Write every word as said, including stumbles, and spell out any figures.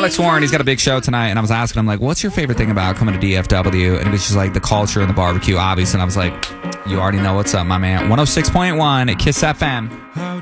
Alex Warren, he's got a big show tonight, and I was asking him, like, what's your favorite thing about coming to D F W? And it was just like the culture and the barbecue, obviously. And I was like, you already know what's up, my man. one oh six point one at Kiss F M.